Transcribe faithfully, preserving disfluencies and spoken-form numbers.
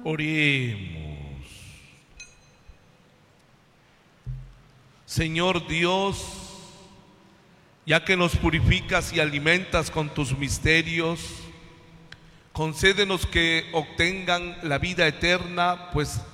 Oremos. Señor Dios, ya que nos purificas y alimentas con tus misterios, concédenos que obtengan la vida eterna, pues